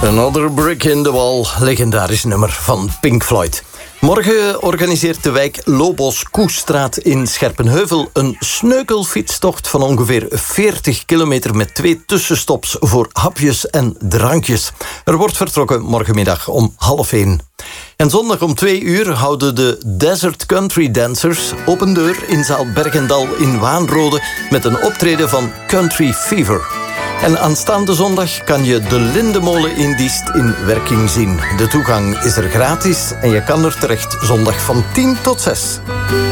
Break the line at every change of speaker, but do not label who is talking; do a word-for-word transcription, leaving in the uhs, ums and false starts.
Another Brick in the Wall, legendarisch nummer van Pink Floyd. Morgen organiseert de wijk Lobos-Koestraat in Scherpenheuvel een sneukelfietstocht van ongeveer veertig kilometer met twee tussenstops voor hapjes en drankjes. Er wordt vertrokken morgenmiddag om half één. En zondag om twee uur houden de Desert Country Dancers open deur in zaal Bergendal in Waanrode met een optreden van Country Fever. En aanstaande zondag kan je de Lindemolen in Diest in werking zien. De toegang is er gratis en je kan er terecht zondag van tien tot zes.